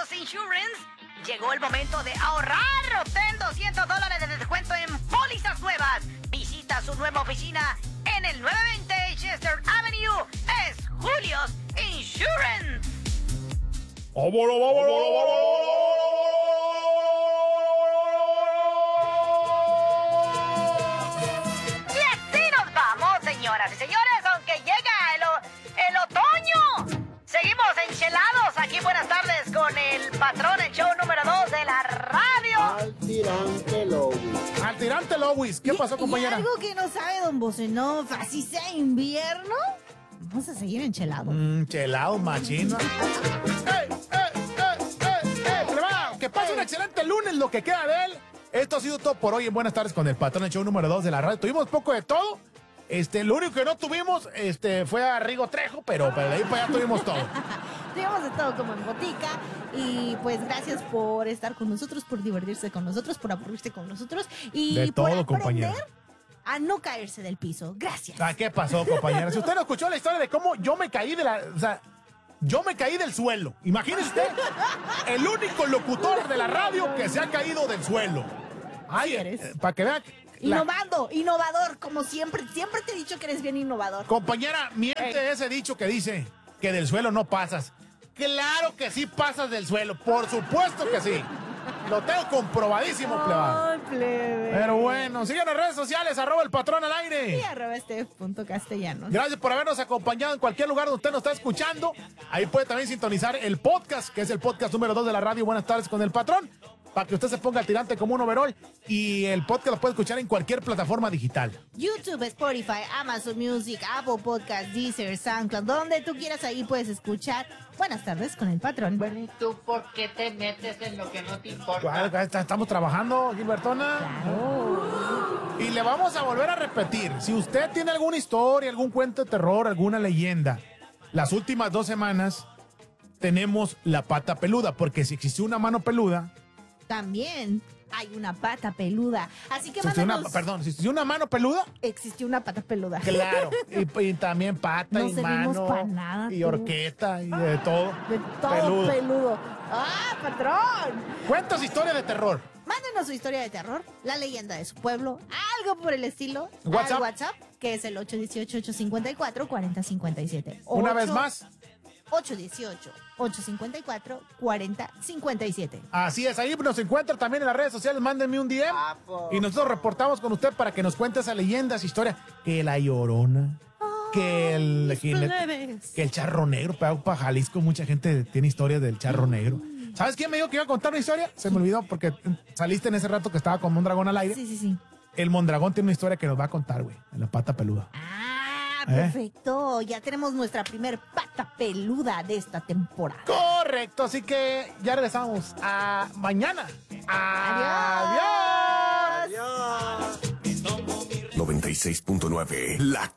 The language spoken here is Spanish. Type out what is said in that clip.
Julios Insurance. Llegó el momento de ahorrar. Obtén $200 de descuento en pólizas nuevas. Visita su nueva oficina en el 920 Chester Avenue. Es Julios Insurance. ¡Vámonos, vámonos, Y así nos vamos, señoras y señores, aunque llega el otoño. Seguimos enchelados aquí. Buenas tardes con el patrón, el show número 2 de la radio. Al tirante Lowis. Al tirante Lowis. ¿Qué pasó, compañera? Y algo que no sabe don Bocenov, así sea invierno, vamos a seguir enchelados. Chelado, machino. Que pase un excelente lunes, lo que queda de él. Esto ha sido todo por hoy en Buenas tardes con el patrón, el show número 2 de la radio. Tuvimos poco de todo. Lo único que no tuvimos fue a Rigo Trejo, pero de ahí para allá tuvimos todo. Tuvimos de todo como en botica. Y pues gracias por estar con nosotros, por divertirse con nosotros, por aburrirse con nosotros y De por todo, aprender compañera. a no caerse del piso. Gracias. ¿Qué pasó, compañera? Si usted no escuchó la historia de cómo yo me caí yo me caí del suelo. Imagínese usted, el único locutor de la radio que se ha caído del suelo. Ay, Sí eres. para que vean. Innovador, como siempre. Siempre te he dicho que eres bien innovador. Compañera, miente ese dicho que dice que del suelo no pasas. Claro que sí pasas del suelo, por supuesto que sí. Lo tengo comprobadísimo, plebado. Ay, plebe. Pero bueno, sigan en redes sociales, @el_patrón al aire. Y @steph.castellanos. Gracias por habernos acompañado en cualquier lugar donde usted nos está escuchando. Ahí puede también sintonizar el podcast, que es el podcast número 2 de la radio. Buenas tardes con el patrón, para que usted se ponga al tirante como un overall. Y el podcast lo puede escuchar en cualquier plataforma digital. YouTube, Spotify, Amazon Music, Apple Podcast, Deezer, SoundCloud, donde tú quieras, ahí puedes escuchar Buenas tardes con el patrón. Bueno, ¿y tú por qué te metes en lo que no te importa? Claro, estamos trabajando, Gilbertona. Claro. Y le vamos a volver a repetir. Si usted tiene alguna historia, algún cuento de terror, alguna leyenda, las últimas 2 semanas tenemos la pata peluda, porque si existió una mano peluda, También hay una pata peluda. Así que si existió mándanos. si existió una mano peluda, Existió una pata peluda. claro. y también pata No y servimos mano pa' nada, y tú. horqueta y de todo. De todo peludo. ¡Ah, patrón! Cuentos, historia de terror. Mándenos su historia de terror, la leyenda de su pueblo, algo por el estilo. WhatsApp. Al WhatsApp, que es el 818-854-4057. Una vez más. 818-854-4057. Así es, ahí nos encuentra también en las redes sociales, mándenme un DM y nosotros reportamos con usted para que nos cuente esa leyenda, esa historia, que la Llorona, que el charro negro, para Jalisco mucha gente tiene historias del charro negro. ¿Sabes quién me dijo que iba a contar una historia? Se me olvidó porque saliste en ese rato que estaba con Mondragón al aire. Sí. El Mondragón tiene una historia que nos va a contar, güey, en la pata peluda. Perfecto. Ya tenemos nuestra primer pata peluda de esta temporada. Correcto, así que ya regresamos a mañana. Adiós. Adiós. 96.9, la